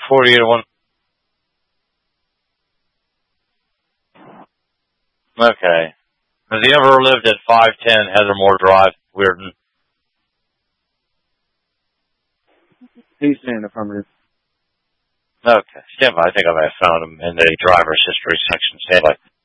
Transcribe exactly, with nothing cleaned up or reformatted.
forty-eight oh one. Okay. Has he ever lived at five ten Heathermore Drive, Weirton? He's in the affirmative. Okay. Stand by. I think I may have found him in the driver's history section. Stand by.